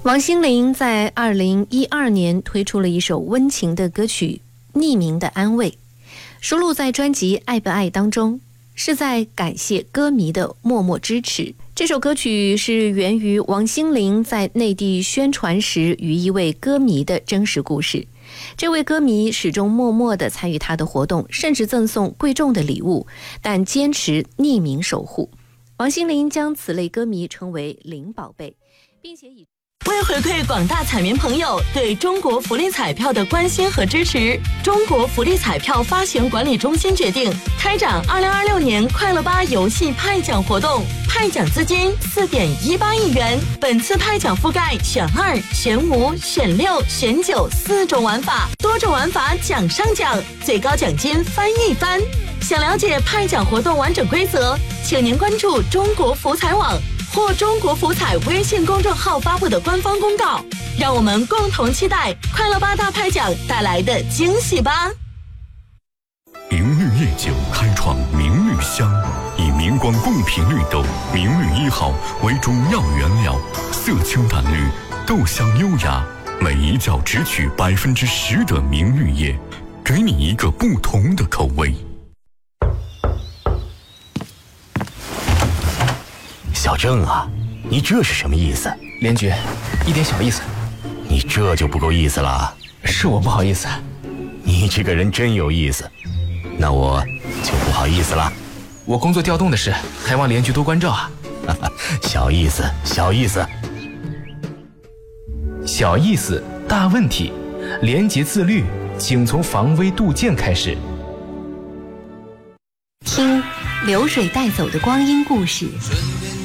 王心凌在2012年推出了一首温情的歌曲《匿名的安慰》，收录在专辑《爱不爱》当中，是在感谢歌迷的默默支持。这首歌曲是源于王心凌在内地宣传时与一位歌迷的真实故事。这位歌迷始终默默地参与他的活动，甚至赠送贵重的礼物，但坚持匿名守护。王心凌将此类歌迷称为零宝贝，并且以为回馈广大彩民朋友对中国福利彩票的关心和支持，中国福利彩票发行管理中心决定开展2026年快乐吧游戏派奖活动，派奖资金4.18亿元。本次派奖覆盖选2、选5、选6、选94种玩法，多种玩法奖上奖，最高奖金翻一番。想了解派奖活动完整规则，请您关注中国福彩网或中国福彩微信公众号发布的官方公告，让我们共同期待快乐吧大派奖带来的惊喜吧。 明绿夜酒开创明绿香，以明光共频绿豆明绿1号为中药原料，色清淡绿，豆香优雅，每一角只取10%的明绿叶，给你一个不同的口味。 小郑啊，你这是什么意思？ 连局，一点小意思。 你这就不够意思了。 是我不好意思。 你这个人真有意思，那我就不好意思了。 我工作调动的事，还望连局多关照啊。 小意思，小意思。 小意思，大问题。廉洁自律，请从防微杜渐开始。 听流水带走的光阴故事，